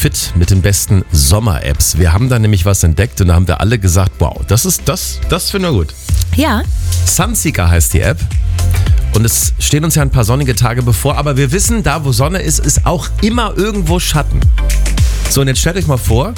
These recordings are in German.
fit mit den besten Sommer-Apps. Wir haben da nämlich was entdeckt und da haben wir alle gesagt, wow, das finden wir gut. Ja. Sunseeker heißt die App. Und es stehen uns ja ein paar sonnige Tage bevor, aber wir wissen, da wo Sonne ist auch immer irgendwo Schatten. So, und jetzt stellt euch mal vor,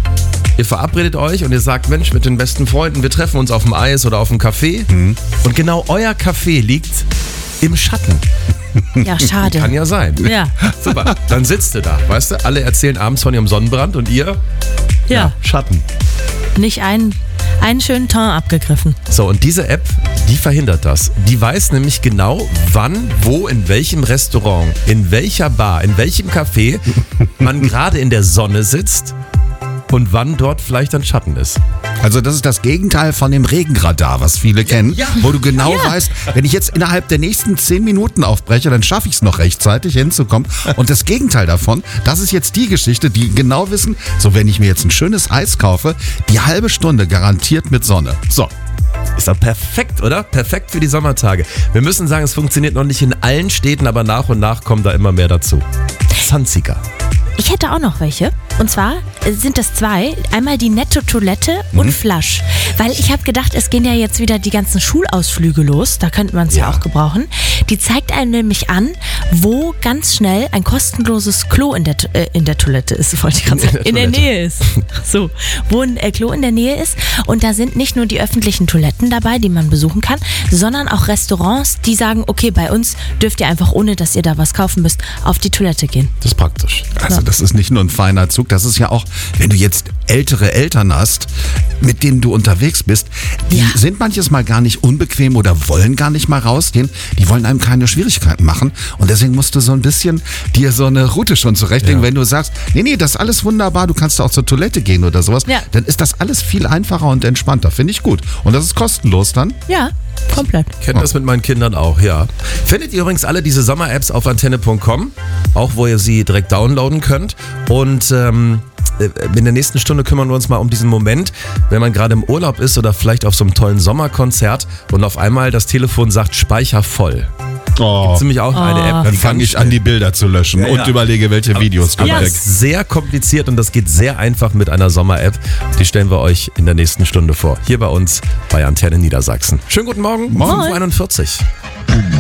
ihr verabredet euch und ihr sagt, Mensch, mit den besten Freunden, wir treffen uns auf dem Eis oder auf dem Café. Und genau euer Café liegt im Schatten. Ja, schade. Kann ja sein. Ja. Super, dann sitzt du da, weißt du? Alle erzählen abends von ihrem Sonnenbrand und ihr? Ja. Schatten. Nicht einen schönen Ton abgegriffen. So, und diese App, die verhindert das. Die weiß nämlich genau, wann, wo, in welchem Restaurant, in welcher Bar, in welchem Café man gerade in der Sonne sitzt und wann dort vielleicht ein Schatten ist. Also das ist das Gegenteil von dem Regenradar, was viele kennen, wo du genau weißt, wenn ich jetzt innerhalb der nächsten 10 Minuten aufbreche, dann schaffe ich es noch rechtzeitig hinzukommen. Und das Gegenteil davon, das ist jetzt die Geschichte, die genau wissen, so wenn ich mir jetzt ein schönes Eis kaufe, die halbe Stunde garantiert mit Sonne. So. Ist doch perfekt, oder? Perfekt für die Sommertage. Wir müssen sagen, es funktioniert noch nicht in allen Städten, aber nach und nach kommen da immer mehr dazu. Sunseeker. Ich hätte auch noch welche. Und zwar sind das 2. Einmal die Netto-Toilette und Flush. Weil ich habe gedacht, es gehen ja jetzt wieder die ganzen Schulausflüge los. Da könnte man es ja auch gebrauchen. Die zeigt einem nämlich an, wo ganz schnell ein kostenloses Klo in der Toilette ist, wollte ich gerade sagen. In der Nähe ist. So, wo ein Klo in der Nähe ist. Und da sind nicht nur die öffentlichen Toiletten dabei, die man besuchen kann, sondern auch Restaurants, die sagen, okay, bei uns dürft ihr einfach, ohne dass ihr da was kaufen müsst, auf die Toilette gehen. Das ist praktisch. Also das ist nicht nur ein feiner Zug, das ist ja auch, wenn du jetzt ältere Eltern hast, mit denen du unterwegs bist, die sind manches Mal gar nicht unbequem oder wollen gar nicht mal rausgehen, die wollen einem keine Schwierigkeiten machen und deswegen musst du so ein bisschen dir so eine Route schon zurechtlegen, wenn du sagst, nee, das ist alles wunderbar, du kannst auch zur Toilette gehen oder sowas, dann ist das alles viel einfacher und entspannter, finde ich gut. Und das ist kostenlos dann? Ja. Komplett. Ich kenne das mit meinen Kindern auch, ja. Findet ihr übrigens alle diese Sommer-Apps auf antenne.com, auch wo ihr sie direkt downloaden könnt. Und in der nächsten Stunde kümmern wir uns mal um diesen Moment, wenn man gerade im Urlaub ist oder vielleicht auf so einem tollen Sommerkonzert und auf einmal das Telefon sagt, Speicher voll. Gibt's nämlich auch eine App. Dann fange ich an, die Bilder zu löschen und überlege, welche Videos du Aber es ist sehr kompliziert und das geht sehr einfach mit einer Sommer-App. Die stellen wir euch in der nächsten Stunde vor. Hier bei uns bei Antenne Niedersachsen. Schönen guten Morgen. 5:41 Uhr.